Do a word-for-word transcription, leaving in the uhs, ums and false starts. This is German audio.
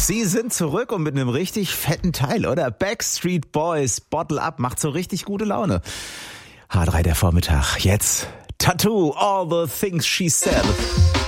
Sie sind zurück und mit einem richtig fetten Teil, oder? Backstreet Boys, Bottle Up, macht so richtig gute Laune. H drei der Vormittag, jetzt Tattoo, All the Things She Said.